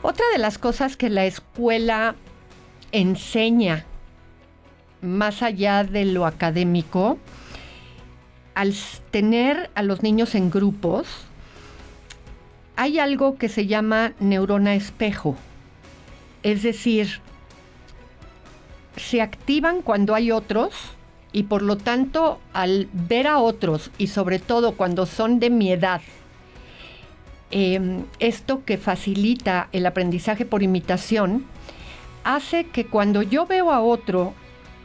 Otra de las cosas que la escuela enseña, más allá de lo académico, al tener a los niños en grupos, hay algo que se llama neurona espejo. Es decir, se activan cuando hay otros y por lo tanto al ver a otros y sobre todo cuando son de mi edad, esto que facilita el aprendizaje por imitación hace que cuando yo veo a otro,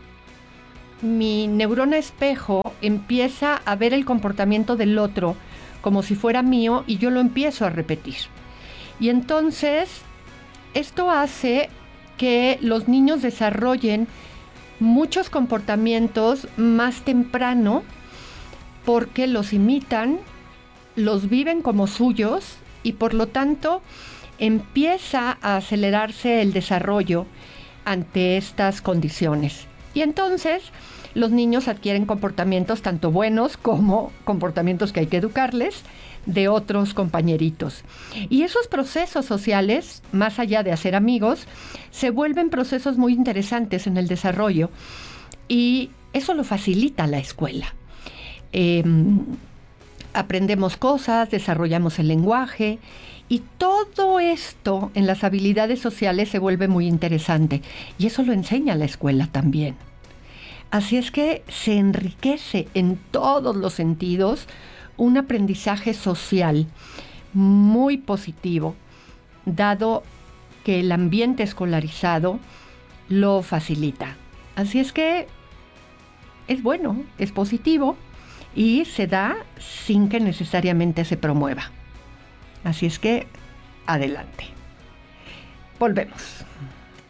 mi neurona espejo empieza a ver el comportamiento del otro como si fuera mío y yo lo empiezo a repetir. Y entonces esto hace que los niños desarrollen muchos comportamientos más temprano porque los imitan, los viven como suyos y por lo tanto empieza a acelerarse el desarrollo ante estas condiciones. Y entonces los niños adquieren comportamientos tanto buenos como comportamientos que hay que educarles de otros compañeritos. Y esos procesos sociales, más allá de hacer amigos, se vuelven procesos muy interesantes en el desarrollo y eso lo facilita la escuela. Aprendemos cosas, desarrollamos el lenguaje y todo esto en las habilidades sociales se vuelve muy interesante y eso lo enseña la escuela también. Así es que se enriquece en todos los sentidos un aprendizaje social muy positivo, dado que el ambiente escolarizado lo facilita. Así es que es bueno, es positivo y se da sin que necesariamente se promueva. Así es que adelante. Volvemos.